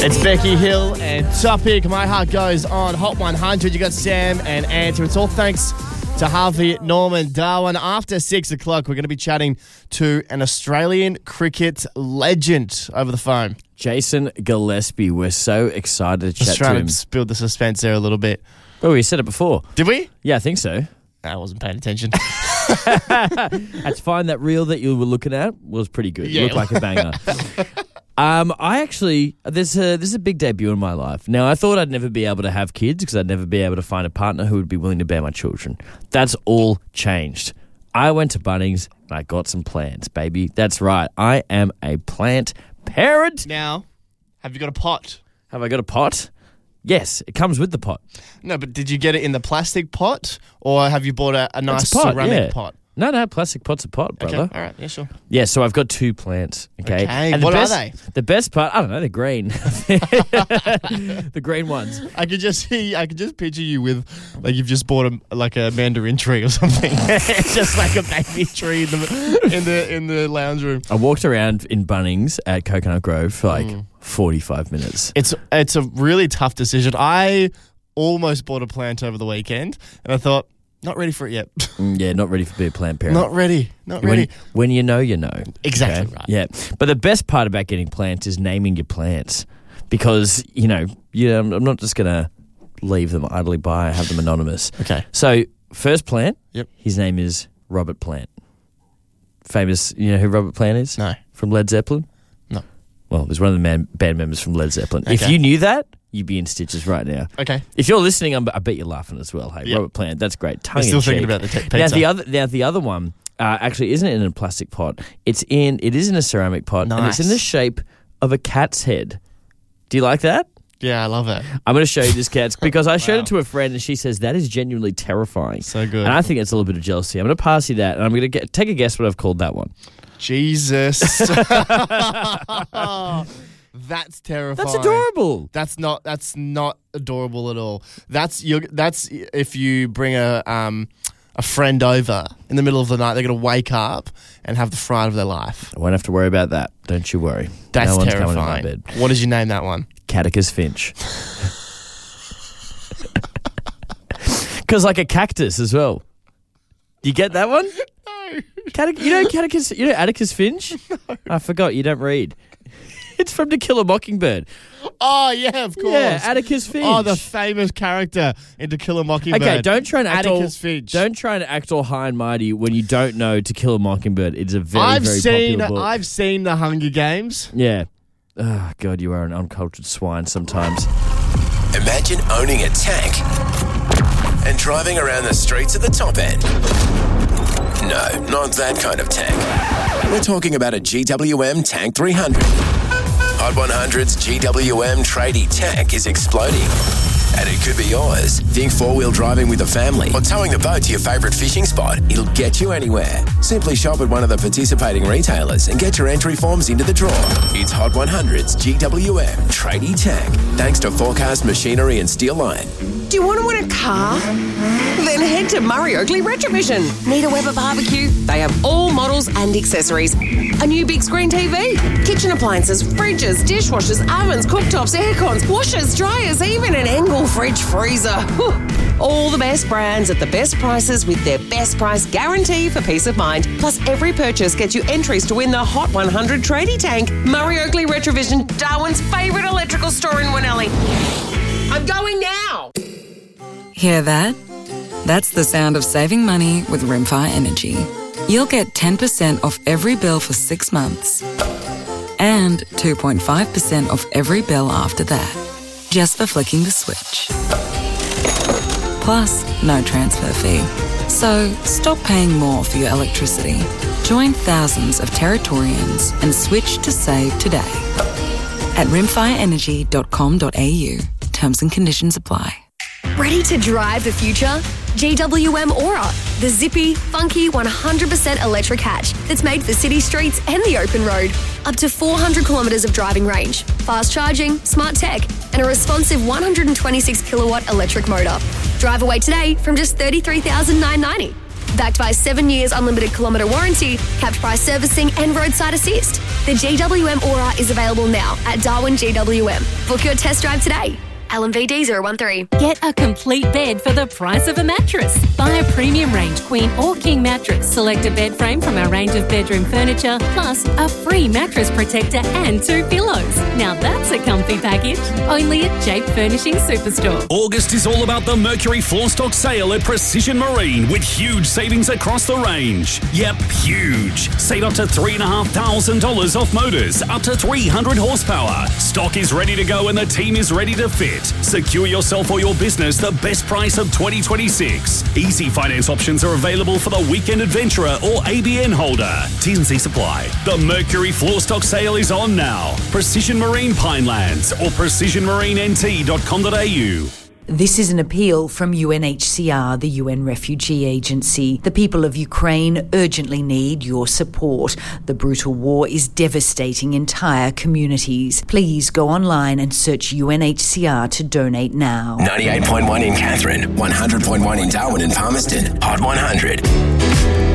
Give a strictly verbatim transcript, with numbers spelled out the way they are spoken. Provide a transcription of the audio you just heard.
It's Becky Hill and Topic. My Heart Goes on Hot one hundred. You got Sam and Anta. It's all thanks to Harvey Norman Darwin. After six o'clock, we're going to be chatting to an Australian cricket legend over the phone. Jason Gillespie. We're so excited to Just chat trying to him. to build the suspense there a little bit. Oh, we said it before. Did we? Yeah, I think so. I wasn't paying attention. That's fine. That reel that you were looking at was pretty good. Yeah. It looked like a banger. Um, I actually, there's a, this is a big debut in my life. Now, I thought I'd never be able to have kids because I'd never be able to find a partner who would be willing to bear my children. That's all changed. I went to Bunnings and I got some plants, baby. That's right. I am a plant parent. Now, have you got a pot? Have I got a pot? Yes, it comes with the pot. No, but did you get it in the plastic pot or have you bought a, a nice It's a pot, ceramic yeah. pot? No, no, plastic pot's a pot, brother. Okay, all right, yeah, sure. Yeah, so I've got two plants, okay? Okay, And what the are best, they? The best part, I don't know, they're green. The green ones. I could just see, I could just picture you with, like, you've just bought a like a mandarin tree or something, just like a baby tree in the in the in the lounge room. I walked around in Bunnings at Coconut Grove for like Mm. forty-five minutes. It's it's a really tough decision. I almost bought a plant over the weekend, and I thought, not ready for it yet. Mm, yeah, not ready for being a plant parent. Not ready. Not when, ready. when you know, you know. Exactly right. Yeah, but the best part about getting plants is naming your plants because, you know, you, I'm I'm not just going to leave them idly by, have them anonymous. Okay. So, first plant, Yep. his name is Robert Plant. Famous, you know who Robert Plant is? No. From Led Zeppelin? No. Well, he's one of the man, band members from Led Zeppelin. If Okay. you knew that, you'd be in stitches right now. Okay. If you're listening, I'm, I bet you're laughing as well. Hey, Yep. Robert Plant, that's great. Tongue I'm still in thinking cheek. about the te- pizza. Now the other, now the other one uh, actually isn't in a plastic pot. It's in, it is in a ceramic pot, and it's in Nice. the shape of a cat's head. Do you like that? Yeah, I love it. I'm going to show you this cat because I showed Wow. it to a friend, and she says that is genuinely terrifying. So good. And I think it's a little bit of jealousy. I'm going to pass you that, and I'm going to get, take a guess what I've called that one. Jesus. That's terrifying. That's adorable. That's not. That's not adorable at all. That's you. That's if you bring a um a friend over in the middle of the night, they're gonna wake up and have the fright of their life. I won't have to worry about that. Don't you worry. That's no one's terrifying. coming to my bed. What did you name that one? Catechus finch. Because like a cactus as well. You get that one? No. Catech- you know Catechus, you know Atticus Finch? No. I forgot, you don't read. It's from To Kill a Mockingbird. Oh yeah, of course. Yeah, Atticus Finch. Oh, the famous character in To Kill a Mockingbird. Okay, don't try and act all, Atticus Finch. don't try and act all high and mighty when you don't know To Kill a Mockingbird. It's a very, I've very seen. popular book. I've seen the Hunger Games. Yeah. Oh, God, you are an uncultured swine sometimes. Imagine owning a tank and driving around the streets at the top end. No, not that kind of tank. We're talking about a G W M Tank three hundred. Hot one hundred's G W M tradie tank is exploding. And it could be yours. Think four-wheel driving with a family or towing the boat to your favourite fishing spot. It'll get you anywhere. Simply shop at one of the participating retailers and get your entry forms into the draw. It's Hot one hundred's G W M Tradie Tank, thanks to Forecast Machinery and Steel Line. Do you want to win a car? Then head to Murray Oakley Retrovision. Need a Weber barbecue? They have all models and accessories. A new big screen T V, kitchen appliances, fridges, dishwashers, ovens, cooktops, aircons, washers, dryers, even an Engel fridge freezer. Whew. All the best brands at the best prices with their best price guarantee for peace of mind. Plus, every purchase gets you entries to win the Hot one hundred Tradie Tank. Murray Oakley Retrovision, Darwin's favourite electrical store in Winnelly. I'm going now. Hear that? That's the sound of saving money with Rimfire Energy. You'll get ten percent off every bill for six months and two point five percent off every bill after that, just for flicking the switch. Plus, no transfer fee. So, stop paying more for your electricity. Join thousands of Territorians and switch to save today at rimfire energy dot com dot a u. Terms and conditions apply. Ready to drive the future? G W M Aura, the zippy, funky, one hundred percent electric hatch that's made for city streets and the open road. Up to four hundred kilometres of driving range, fast charging, smart tech, and a responsive one hundred twenty-six kilowatt electric motor. Drive away today from just thirty-three thousand nine hundred ninety dollars. Backed by seven years unlimited kilometre warranty, capped price servicing and roadside assist. The G W M Aura is available now at Darwin G W M. Book your test drive today. L M V D zero one three. Get a complete bed for the price of a mattress. Buy a premium range queen or king mattress. Select a bed frame from our range of bedroom furniture, plus a free mattress protector and two pillows. Now that's a comfy package. Only at Jape Furnishing Superstore. August is all about the Mercury floor stock sale at Precision Marine with huge savings across the range. Yep, huge. Save up to three thousand five hundred dollars off motors, up to three hundred horsepower. Stock is ready to go and the team is ready to fit. Secure yourself or your business the best price of twenty twenty-six. Easy finance options are available for the weekend adventurer or A B N holder. T and C supply. The Mercury floor stock sale is on now. Precision Marine Pinelands or precision marine n t dot com dot a u. This is an appeal from U N H C R, the U N Refugee Agency. The people of Ukraine urgently need your support. The brutal war is devastating entire communities. Please go online and search U N H C R to donate now. ninety-eight point one in Catherine, one hundred point one in Darwin and Palmerston, Hot one hundred.